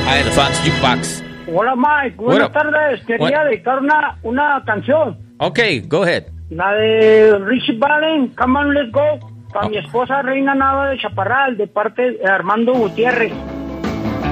a Elephant's Jukebox. Hola, Mike. Buenas tardes. Quería dedicar una canción. Okay, go ahead. La de Richie Valens, Come on, Let's Go. Para mi esposa Reina Nava de Chaparral, de parte de Armando Gutiérrez.